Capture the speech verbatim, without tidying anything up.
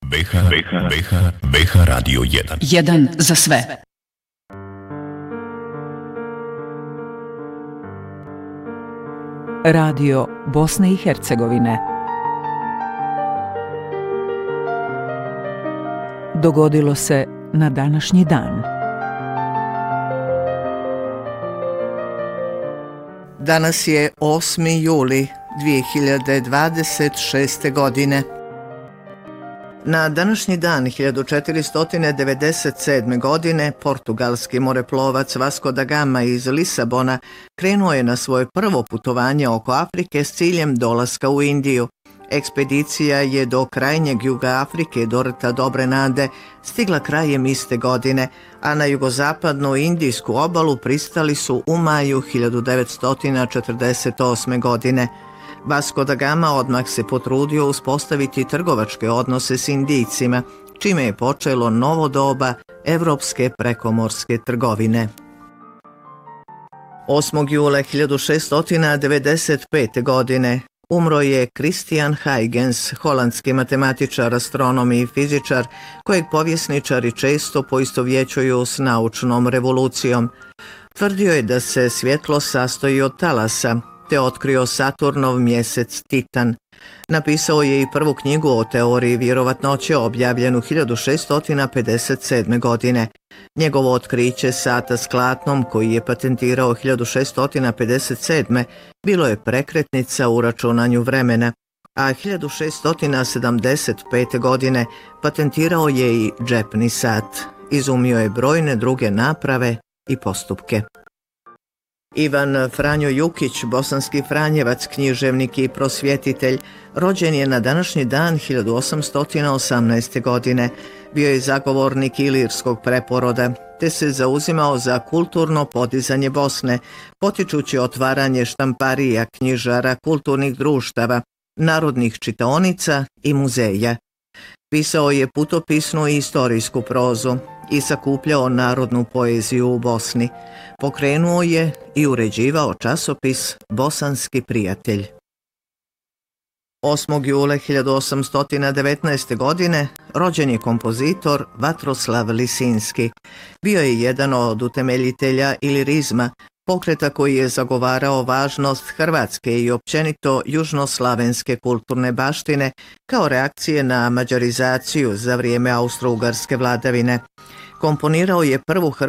B H, B H, B H, B H Radio jedan. jedan za sve. Radio Bosne i Hercegovine. Dogodilo se na današnji dan. Danas je osmi juli dvije hiljade dvadeset šeste. godine. Na današnji dan hiljadu četiristo devedeset sedme. godine portugalski moreplovac Vasco da Gama iz Lisabona krenuo je na svoje prvo putovanje oko Afrike s ciljem dolaska u Indiju. Ekspedicija je do krajnjeg juga Afrike do rta Dobre Nade stigla krajem iste godine, a na jugozapadnu indijsku obalu pristali su u maju hiljadu devetsto četrdeset osme. godine. Vasco da Gama odmah se potrudio uspostaviti trgovačke odnose s Indijcima, čime je počelo novo doba evropske prekomorske trgovine. osmog jula hiljadu šeststo devedeset pete. godine umro je Christian Huygens, holandski matematičar, astronom i fizičar, kojeg povjesničari često poistovjećuju s naučnom revolucijom. Tvrdio je da se svjetlo sastoji od talasa, te otkrio Saturnov mjesec Titan. Napisao je i prvu knjigu o teoriji vjerovatnoće objavljenu hiljadu šeststo pedeset sedme. godine. Njegovo otkriće sata s klatnom, koji je patentirao hiljadu šeststo pedeset sedme. bilo je prekretnica u računanju vremena, a hiljadu šeststo sedamdeset pete. godine patentirao je i džepni sat. Izumio je brojne druge naprave i postupke. Ivan Franjo Jukić, bosanski Franjevac, književnik i prosvjetitelj, rođen je na današnji dan hiljadu osamsto osamnaeste. godine. Bio je zagovornik ilirskog preporoda, te se zauzimao za kulturno podizanje Bosne, potičući otvaranje štamparija, knjižara, kulturnih društava, narodnih čitaonica i muzeja. Pisao je putopisnu i istorijsku prozu i sakupljao narodnu poeziju u Bosni. Pokrenuo je i uređivao časopis Bosanski prijatelj. osmog jula hiljadu osamsto devetnaeste. godine rođen je kompozitor Vatroslav Lisinski. Bio je jedan od utemeljitelja ilirizma, pokreta koji je zagovarao važnost hrvatske i općenito južnoslavenske kulturne baštine kao reakcije na mađarizaciju za vrijeme austro-ugarske vladavine. Komponirao je prvu hrvatsku